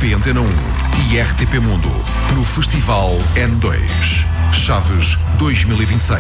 RTP Antena 1 e RTP Mundo no Festival N2 Chaves 2026.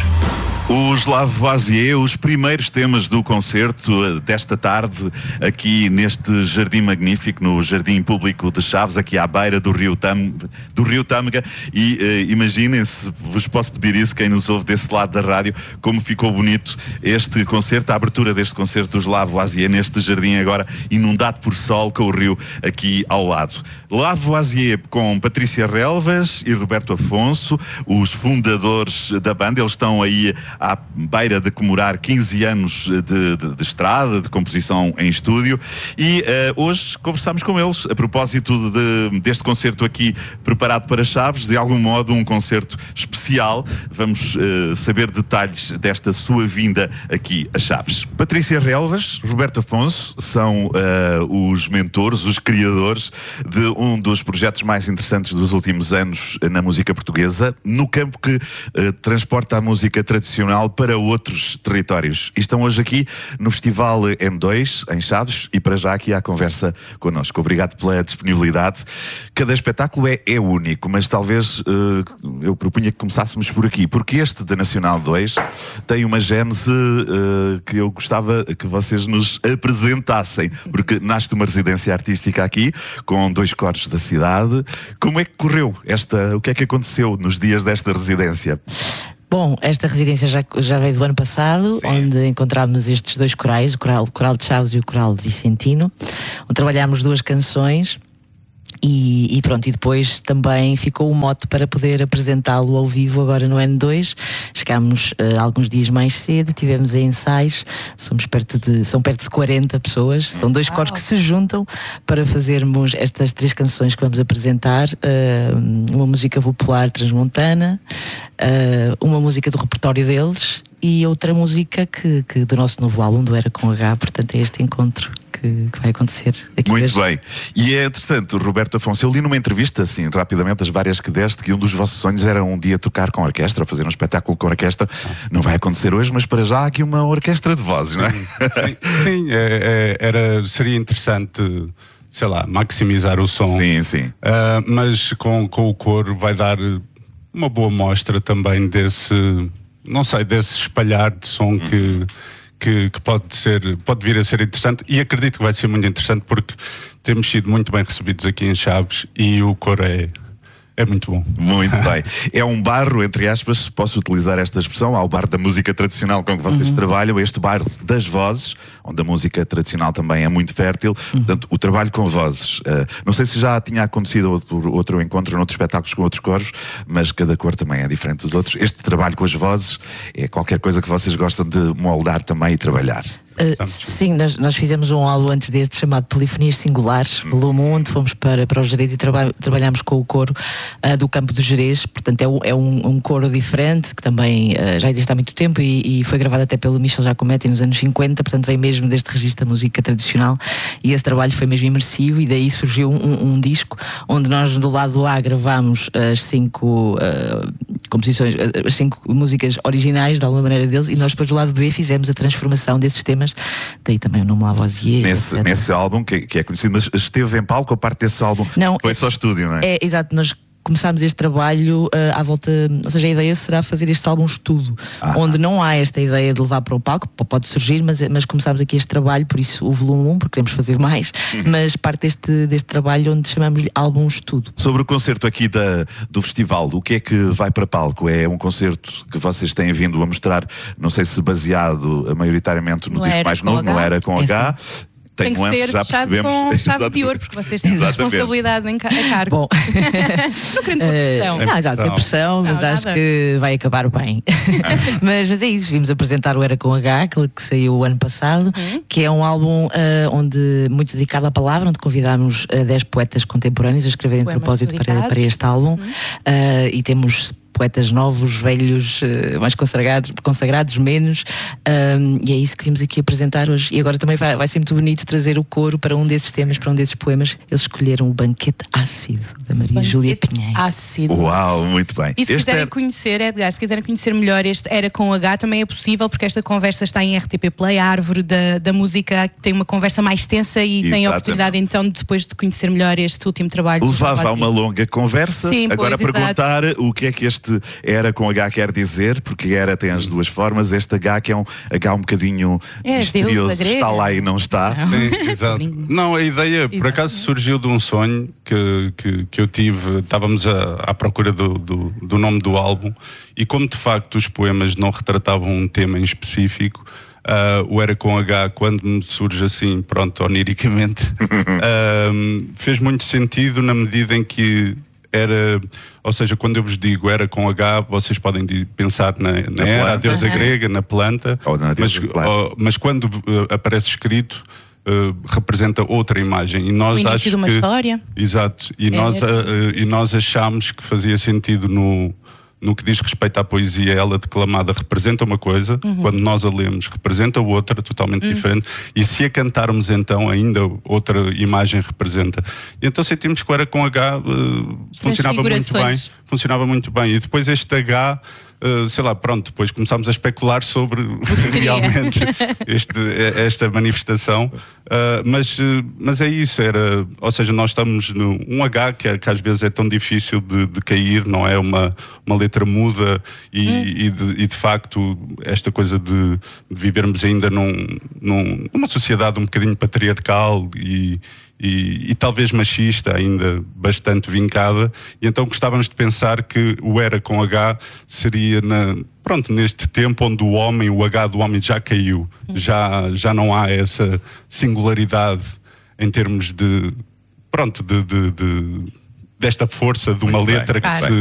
Os Lavoisier, os primeiros temas do concerto desta tarde, aqui neste jardim magnífico, no Jardim Público de Chaves, aqui à beira do Rio Tâmega, e imaginem, se vos posso pedir isso, quem nos ouve desse lado da rádio, como ficou bonito este concerto, a abertura deste concerto dos Lavoisier, neste jardim agora inundado por sol, com o rio aqui ao lado. Lavoisier com Patrícia Relvas e Roberto Afonso, os fundadores da banda, eles estão aí à beira de comemorar 15 anos de estrada, de composição em estúdio, e hoje conversámos com eles a propósito deste concerto aqui preparado para Chaves, de algum modo um concerto especial. Vamos saber detalhes desta sua vinda aqui a Chaves. Patrícia Relvas, Roberto Afonso são os mentores, os criadores de um dos projetos mais interessantes dos últimos anos na música portuguesa, no campo que transporta a música tradicional para outros territórios. E estão hoje aqui no Festival M2, em Chaves, e para já aqui à conversa connosco. Obrigado pela disponibilidade. Cada espetáculo é único, mas talvez eu propunha que começássemos por aqui, porque este da Nacional 2 tem uma gênese que eu gostava que vocês nos apresentassem, porque nasce uma residência artística aqui, com 2 coros da cidade. Como é que correu o que é que aconteceu nos dias desta residência? Bom, esta residência já veio do ano passado, sim, onde encontramos estes 2 corais, o coral de Chaves e o coral de Vicentino, onde trabalhámos 2 canções e pronto, e depois também ficou o mote para poder apresentá-lo ao vivo agora no N2. Chegámos alguns dias mais cedo, tivemos ensaios, são perto de 40 pessoas, são 2 coros que se juntam para fazermos estas 3 canções que vamos apresentar, uma música popular transmontana, uma música do repertório deles e outra música que do nosso novo álbum, do Era com H, portanto é este encontro que vai acontecer aqui. Muito bem. E é interessante, Roberto Afonso, eu li numa entrevista, assim, rapidamente, as várias que deste, que um dos vossos sonhos era um dia tocar com orquestra, fazer um espetáculo com orquestra. Não vai acontecer hoje, mas para já há aqui uma orquestra de vozes, não é? Sim, seria interessante, sei lá, maximizar o som. Sim. Mas com o coro vai dar uma boa mostra também desse espalhar de som que pode vir a ser interessante, e acredito que vai ser muito interessante porque temos sido muito bem recebidos aqui em Chaves e o coro é muito bom. Muito bem. É um bairro, entre aspas, se posso utilizar esta expressão, há o bar da música tradicional com que vocês trabalham, este bairro das vozes, onde a música tradicional também é muito fértil, portanto, o trabalho com vozes. Não sei se já tinha acontecido outro encontro noutros espetáculos com outros coros, mas cada cor também é diferente dos outros. Este trabalho com as vozes é qualquer coisa que vocês gostam de moldar também e trabalhar. Sim, nós fizemos um álbum antes deste chamado Polifonias Singulares, volume 1, onde fomos para o Gerês e trabalhámos com o coro do Campo do Gerês. Portanto é um coro diferente, que também já existe há muito tempo e foi gravado até pelo Michel Giacometti nos anos 50, portanto vem mesmo deste registro da música tradicional, e esse trabalho foi mesmo imersivo, e daí surgiu um disco onde nós do lado A gravámos as 5 composições, as 5 músicas originais de alguma maneira deles, e nós depois do lado B fizemos a transformação desses temas, daí também o nome Lavoisier. Nesse álbum que é conhecido, mas esteve em palco a parte desse álbum? Não, foi só estúdio, não é? Exato, nós começámos este trabalho à volta, ou seja, a ideia será fazer este álbum estudo, onde não há esta ideia de levar para o palco, pode surgir, mas começámos aqui este trabalho, por isso o volume 1, porque queremos fazer mais, mas parte deste trabalho onde chamamos-lhe álbum estudo. Sobre o concerto aqui do festival, o que é que vai para palco? É um concerto que vocês têm vindo a mostrar, não sei se baseado maioritariamente no disco mais novo, não Era com H. Tem que ser já fechado com chave de ouro, porque vocês têm responsabilidade a cargo. Bom, não querendo pressão. Não, exato, sem pressão, mas acho que vai acabar bem. mas é isso, vimos apresentar o Era com H, aquele que saiu o ano passado, que é um álbum onde muito dedicado à palavra, onde convidámos 10 poetas contemporâneos a escreverem de propósito para este álbum, e temos poetas novos, velhos, mais consagrados menos, e é isso que vimos aqui apresentar hoje. E agora também vai ser muito bonito trazer o coro para um desses temas, para um desses poemas. Eles escolheram o Banquete Ácido, da Maria Júlia Pinheiro. Ácido. Uau, muito bem. E se quiserem conhecer, Edgar, se quiserem conhecer melhor este Era com H, também é possível, porque esta conversa está em RTP Play, a árvore da música tem uma conversa mais extensa e tem a oportunidade então depois de conhecer melhor este último trabalho. Levava a uma longa conversa. Sim, agora pois, perguntar o que é que este Era com H quer dizer, porque Era tem as duas formas, este H que é um H um bocadinho misterioso, está lá e não está. Sim, exato. Não, a ideia por acaso surgiu de um sonho que eu tive. Estávamos à procura do nome do álbum, e como de facto os poemas não retratavam um tema em específico, o Era com H, quando me surge assim, pronto, oniricamente, fez muito sentido na medida em que era, ou seja, quando eu vos digo Era com H, vocês podem pensar na Era, a deusa grega, na planta, mas quando aparece escrito, representa outra imagem, e nós achamos de uma história. Exato, e nós achamos que fazia sentido no que diz respeito à poesia. Ela declamada representa uma coisa, quando nós a lemos representa outra totalmente diferente, e se a cantarmos então ainda outra imagem representa. E então sentimos que o Era com H funcionava muito bem, e depois este H, sei lá, pronto, depois começámos a especular sobre realmente esta manifestação, mas é isso, ou seja, nós estamos num H que às vezes é tão difícil de cair, não é uma letra muda, e de facto esta coisa de vivermos ainda numa sociedade um bocadinho patriarcal e talvez machista, ainda bastante vincada, e então gostávamos de pensar que o Era com H seria neste tempo onde o H do homem já caiu, já não há essa singularidade em termos desta força de uma letra que se